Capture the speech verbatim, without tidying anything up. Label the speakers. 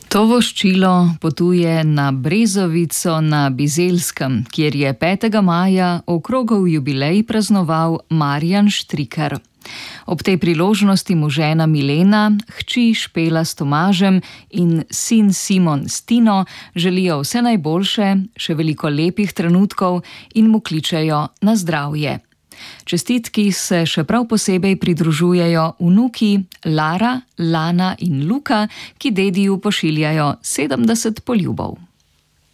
Speaker 1: To voščilo potuje na Brezovico na Bizelskem, kjer je petega maja okrogel jubilej praznoval Marjan Štriker. Ob tej priložnosti mu žena Milena, hči Špela s Tomažem in sin Simon s Tino želijo vse najboljše, še veliko lepih trenutkov in mu kličejo na zdravje. Čestitki se še prav posebej pridružujejo vnuki Lara, Lana in Luka, ki dediju pošiljajo sedemdeset poljubov.